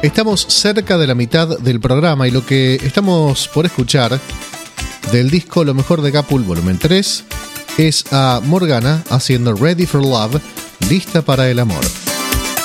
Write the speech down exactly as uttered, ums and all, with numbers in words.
Estamos cerca de la mitad del programa y lo que estamos por escuchar del disco Lo Mejor de Capul volumen tres es a Morgana haciendo Ready for Love, lista para el amor.